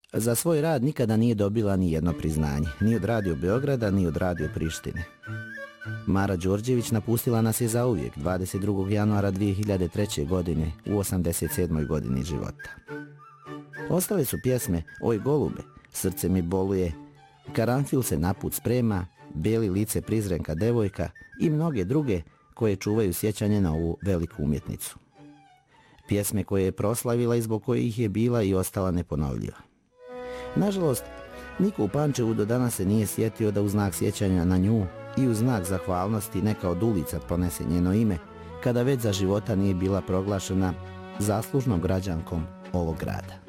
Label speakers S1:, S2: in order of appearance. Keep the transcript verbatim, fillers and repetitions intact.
S1: Za svoj rad nikada nije dobila ni jedno priznanje, ni od Radio Beograda, ni od Radio Prištine. Mara Đorđević napustila nas je zauvijek dvadeset drugog januara dvije hiljade treće. godine u osamdeset sedmoj godini života. Ostale su pjesme Oj golube, Srce mi boluje, Karanfil se naput sprema, Beli lice prizrenka devojka i mnoge druge koje čuvaju sjećanje na ovu veliku umjetnicu. Pjesme koje je proslavila i zbog kojih je bila i ostala neponovljiva. Nažalost, niko u Pančevu do danas se nije sjetio da u znak sjećanja na nju i u znak zahvalnosti neka od ulica ponese njeno ime, kada već za života nije bila proglašena zaslužnom građankom ovog grada.